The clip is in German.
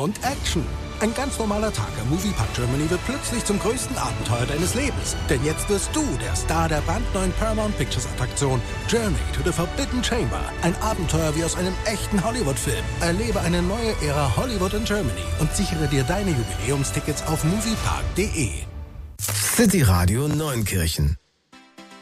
und Action. Ein ganz normaler Tag am Moviepark Germany wird plötzlich zum größten Abenteuer deines Lebens. Denn jetzt wirst du der Star der brandneuen Paramount Pictures Attraktion Journey to the Forbidden Chamber. Ein Abenteuer wie aus einem echten Hollywood-Film. Erlebe eine neue Ära Hollywood in Germany und sichere dir deine Jubiläumstickets auf moviepark.de. City Radio Neunkirchen